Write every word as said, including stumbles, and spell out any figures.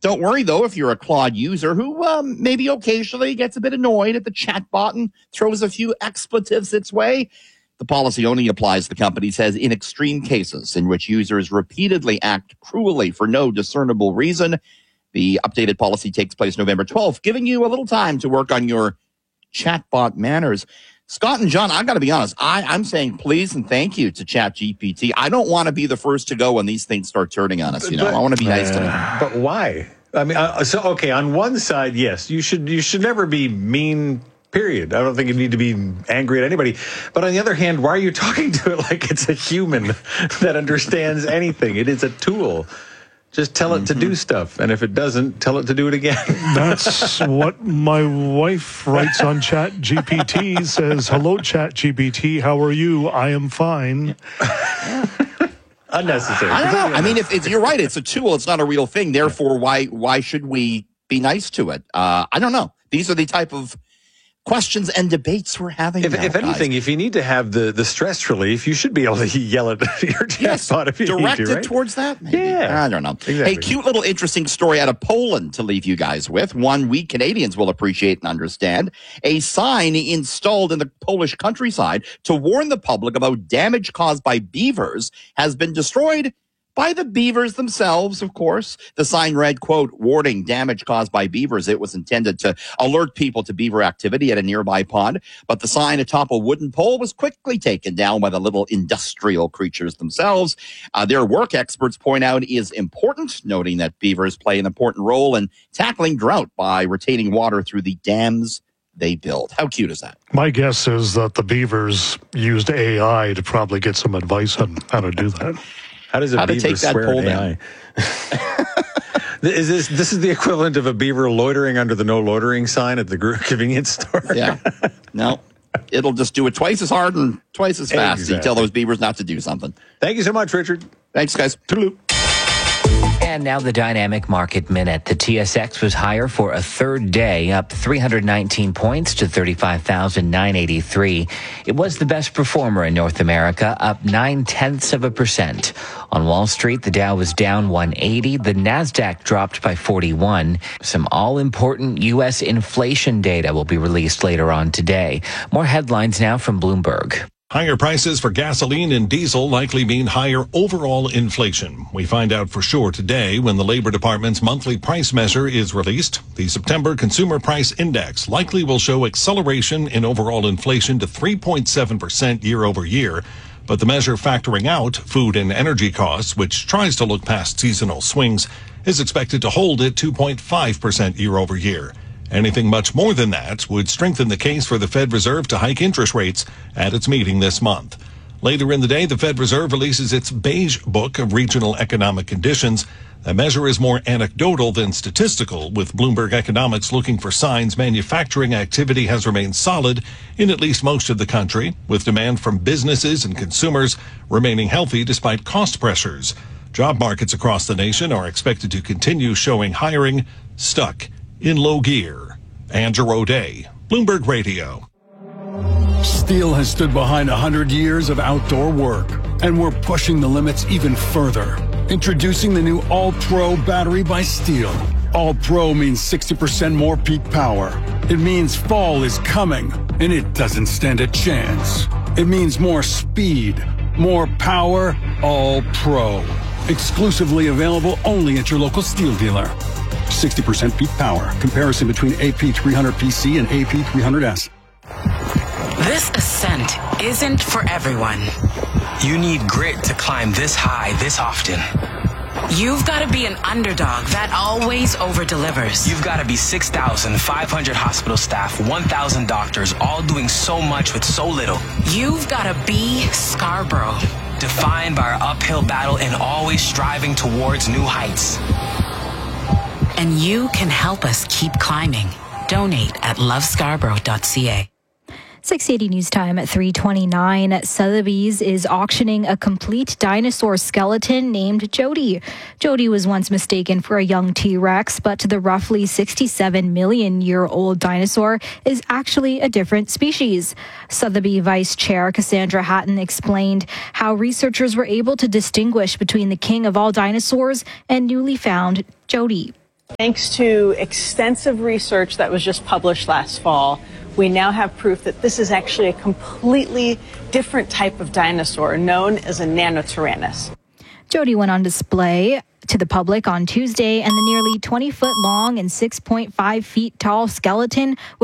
Don't worry, though, if you're a Claude user who um, maybe occasionally gets a bit annoyed at the chatbot and throws a few expletives its way. The policy only applies, the company says, in extreme cases in which users repeatedly act cruelly for no discernible reason. The updated policy takes place November twelfth, giving you a little time to work on your chatbot manners. Scott and John, I've got to be honest. I, I'm saying please and thank you to ChatGPT. I don't want to be the first to go when these things start turning on us. You know, but, I want to be nice uh, to them. But why? I mean, uh, so okay. On one side, yes, you should you should never be mean. Period. I don't think you need to be angry at anybody. But on the other hand, why are you talking to it like it's a human that understands anything? It is a tool. Just tell it mm-hmm. to do stuff. And if it doesn't, tell it to do it again. That's what my wife writes on Chat G P T. Says, hello, Chat G P T. How are you? I am fine. Unnecessary. I don't know. I mean, if, if you're right, it's a tool. It's not a real thing. Therefore, why why should we be nice to it? Uh, I don't know. These are the type of questions and debates we're having. If, now, if anything, guys. if you need to have the, the stress relief, you should be able to yell at your chatbot yes, if you direct need to, right? it towards that. Maybe. Yeah, I don't know. Exactly. Hey, cute little interesting story out of Poland to leave you guys with. One we Canadians will appreciate and understand. A sign installed in the Polish countryside to warn the public about damage caused by beavers has been destroyed by the beavers themselves, of course. The sign read, quote, warning, damage caused by beavers. It was intended to alert people to beaver activity at a nearby pond. But the sign atop a wooden pole was quickly taken down by the little industrial creatures themselves. Uh, their work, experts point out, is important, noting that beavers play an important role in tackling drought by retaining water through the dams they build. How cute is that? My guess is that the beavers used A I to probably get some advice on how to do that. How does a How beaver to take that swear pole at A I? Is this this is the equivalent of a beaver loitering under the no loitering sign at the convenience store? Yeah. No. It'll just do it twice as hard and twice as fast. Exactly. You tell those beavers not to do something. Thank you so much, Richard. Thanks, guys. Toodaloo. And now the Dynamic Market Minute. The T S X was higher for a third day, up three hundred nineteen points to thirty-five thousand nine hundred eighty-three. It was the best performer in North America, up nine-tenths of a percent. On Wall Street, the Dow was down one hundred eighty. The Nasdaq dropped by forty-one. Some all-important U S inflation data will be released later on today. More headlines now from Bloomberg. Higher prices for gasoline and diesel likely mean higher overall inflation. We find out for sure today when the Labor Department's monthly price measure is released. The September Consumer Price Index likely will show acceleration in overall inflation to three point seven percent year over year. But the measure factoring out food and energy costs, which tries to look past seasonal swings, is expected to hold at two point five percent year over year. Anything much more than that would strengthen the case for the Fed Reserve to hike interest rates at its meeting this month. Later in the day, the Fed Reserve releases its Beige Book of Regional Economic Conditions. The measure is more anecdotal than statistical, with Bloomberg Economics looking for signs manufacturing activity has remained solid in at least most of the country, with demand from businesses and consumers remaining healthy despite cost pressures. Job markets across the nation are expected to continue showing hiring stuck in low gear. Andrew O'Day, Bloomberg Radio. Steel has stood behind one hundred years of outdoor work, and we're pushing the limits even further. Introducing the new All-Pro battery by Steel. All-Pro means sixty percent more peak power. It means fall is coming, and it doesn't stand a chance. It means more speed, more power, All-Pro. Exclusively available only at your local Steel dealer. sixty percent peak power. Comparison between A P three hundred P C and A P three hundred S. This ascent isn't for everyone. You need grit to climb this high this often. You've got to be an underdog that always over-delivers. You've got to be six thousand five hundred hospital staff, one thousand doctors, all doing so much with so little. You've got to be Scarborough. Defined by our uphill battle and always striving towards new heights. And you can help us keep climbing. Donate at love scarborough dot c a. six eighty News Time at three twenty-nine. Sotheby's is auctioning a complete dinosaur skeleton named Jody. Jody was once mistaken for a young T-Rex, but the roughly sixty-seven million year old dinosaur is actually a different species. Sotheby Vice Chair Cassandra Hatton explained how researchers were able to distinguish between the king of all dinosaurs and newly found Jody. Thanks to extensive research that was just published last fall, we now have proof that this is actually a completely different type of dinosaur known as a Nanotyrannus. Jody went on display to the public on Tuesday, and the nearly twenty foot long and six point five feet tall skeleton was